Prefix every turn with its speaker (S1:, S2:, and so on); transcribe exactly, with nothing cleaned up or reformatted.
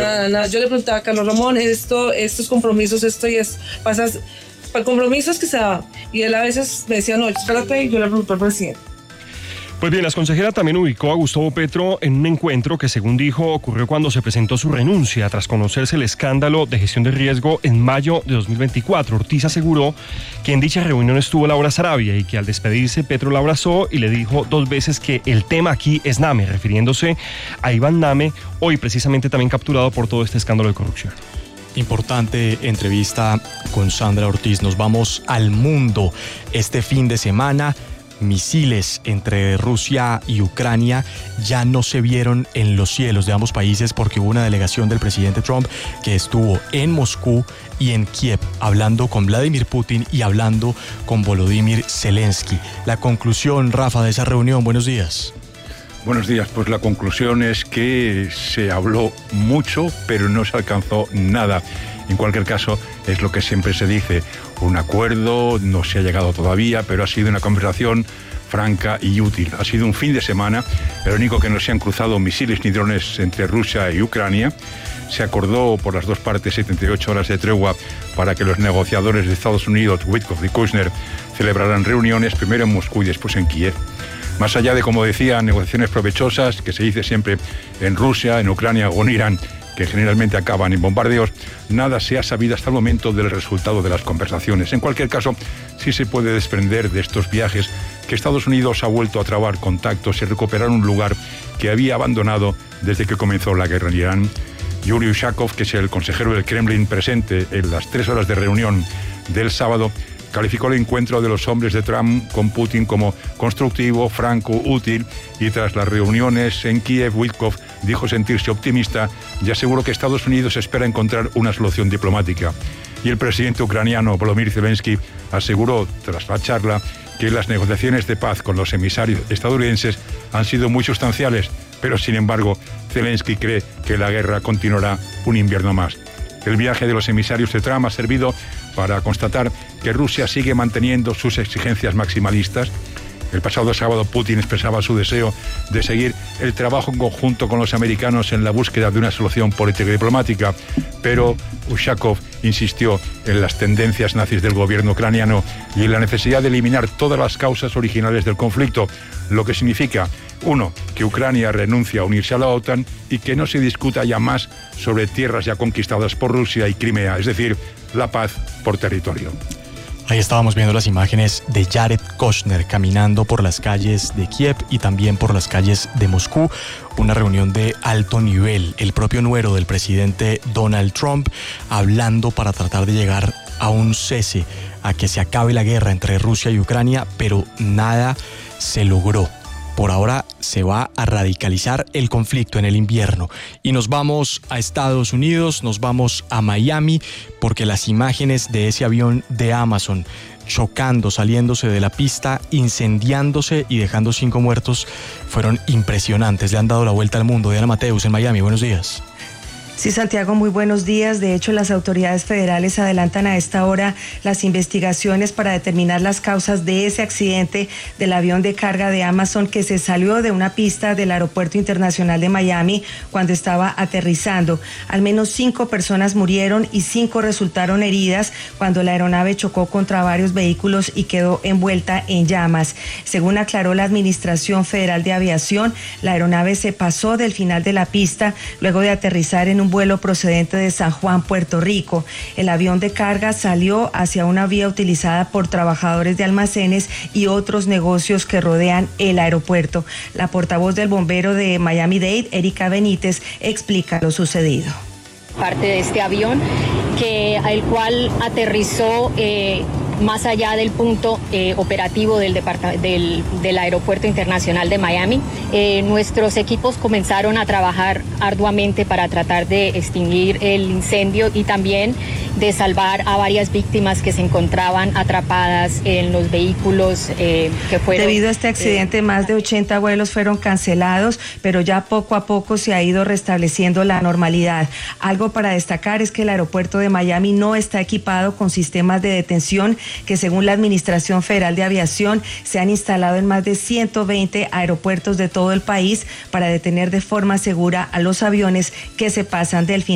S1: nada, nada. Yo le preguntaba a Carlos Ramón, esto, estos compromisos, esto y es, pasas, para compromisos que se da. Y él a veces me decía, no, espérate, y yo le pregunto al presidente.
S2: Pues bien, la consejera también ubicó a Gustavo Petro en un encuentro que, según dijo, ocurrió cuando se presentó su renuncia tras conocerse el escándalo de gestión de riesgo en mayo de dos mil veinticuatro. Ortiz aseguró que en dicha reunión estuvo Laura Sarabia y que al despedirse Petro la abrazó y le dijo dos veces que el tema aquí es Name, refiriéndose a Iván Name, hoy precisamente también capturado por todo este escándalo de corrupción.
S3: Importante entrevista con Sandra Ortiz. Nos vamos al mundo este fin de semana. Misiles entre Rusia y Ucrania ya no se vieron en los cielos de ambos países porque hubo una delegación del presidente Trump que estuvo en Moscú y en Kiev hablando con Vladimir Putin y hablando con Volodymyr Zelensky. La conclusión, Rafa, de esa reunión. Buenos días.
S4: Buenos días. Pues la conclusión es que se habló mucho, pero no se alcanzó nada. En cualquier caso, es lo que siempre se dice, un acuerdo, no se ha llegado todavía, pero ha sido una conversación franca y útil. Ha sido un fin de semana, el único que no se han cruzado misiles ni drones entre Rusia y Ucrania. Se acordó por las dos partes setenta y ocho horas de tregua para que los negociadores de Estados Unidos, Witkoff y Kushner, celebraran reuniones primero en Moscú y después en Kiev. Más allá de, como decía, negociaciones provechosas, que se dice siempre en Rusia, en Ucrania o en Irán, que generalmente acaban en bombardeos, nada se ha sabido hasta el momento del resultado de las conversaciones. En cualquier caso, sí se puede desprender de estos viajes que Estados Unidos ha vuelto a trabar contactos y recuperar un lugar que había abandonado desde que comenzó la guerra en Irán. Yuri Ushakov, que es el consejero del Kremlin presente en las tres horas de reunión del sábado, calificó el encuentro de los hombres de Trump con Putin como constructivo, franco, útil, y tras las reuniones en Kiev, Witkoff dijo sentirse optimista y aseguró que Estados Unidos espera encontrar una solución diplomática. Y el presidente ucraniano Volodymyr Zelensky aseguró tras la charla que las negociaciones de paz con los emisarios estadounidenses han sido muy sustanciales, pero sin embargo Zelensky cree que la guerra continuará un invierno más. El viaje de los emisarios de Trump ha servido para constatar que Rusia sigue manteniendo sus exigencias maximalistas. El pasado sábado Putin expresaba su deseo de seguir el trabajo en conjunto con los americanos en la búsqueda de una solución política y diplomática, pero Ushakov insistió en las tendencias nazis del gobierno ucraniano y en la necesidad de eliminar todas las causas originales del conflicto, lo que significa, uno, que Ucrania renuncia a unirse a la OTAN y que no se discuta ya más sobre tierras ya conquistadas por Rusia y Crimea, es decir, la paz por territorio.
S3: Ahí estábamos viendo las imágenes de Jared Kushner caminando por las calles de Kiev y también por las calles de Moscú. Una reunión de alto nivel. El propio nuero del presidente Donald Trump hablando para tratar de llegar a un cese, a que se acabe la guerra entre Rusia y Ucrania, pero nada se logró. Por ahora se va a radicalizar el conflicto en el invierno. Y nos vamos a Estados Unidos, nos vamos a Miami, porque las imágenes de ese avión de Amazon chocando, saliéndose de la pista, incendiándose y dejando cinco muertos fueron impresionantes. Le han dado la vuelta al mundo. Diana Mateus en Miami, buenos días.
S5: Sí, Santiago, muy buenos días. De hecho, las autoridades federales adelantan a esta hora las investigaciones para determinar las causas de ese accidente del avión de carga de Amazon que se salió de una pista del Aeropuerto Internacional de Miami cuando estaba aterrizando. Al menos cinco personas murieron y cinco resultaron heridas cuando la aeronave chocó contra varios vehículos y quedó envuelta en llamas. Según aclaró la Administración Federal de Aviación, la aeronave se pasó del final de la pista luego de aterrizar en un vuelo procedente de San Juan, Puerto Rico. El avión de carga salió hacia una vía utilizada por trabajadores de almacenes y otros negocios que rodean el aeropuerto. La portavoz del bombero de Miami-Dade, Erika Benítez, explica lo sucedido.
S6: Parte de este avión, que el cual aterrizó eh, más allá del punto eh, operativo del, del, del Aeropuerto Internacional de Miami. Eh, nuestros equipos comenzaron a trabajar arduamente para tratar de extinguir el incendio y también de salvar a varias víctimas que se encontraban atrapadas en los vehículos eh, que fueron...
S5: Debido a este accidente, eh, más de ochenta vuelos fueron cancelados, pero ya poco a poco se ha ido restableciendo la normalidad. Algo para destacar es que el aeropuerto de Miami no está equipado con sistemas de detención que, según la Administración Federal de Aviación, se han instalado en más de ciento veinte aeropuertos de todo el país para detener de forma segura a los aviones que se pasan del fin